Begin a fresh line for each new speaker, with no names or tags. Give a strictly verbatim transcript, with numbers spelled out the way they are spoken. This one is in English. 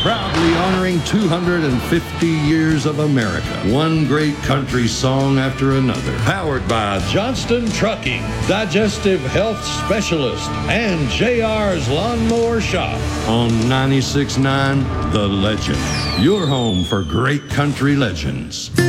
proudly honoring two hundred fifty years of America. One great country song after another. Powered by Johnston Trucking, Digestive Health Specialist, and J R's Lawnmower Shop. On ninety-six point nine, The Legend. Your home for great country legends.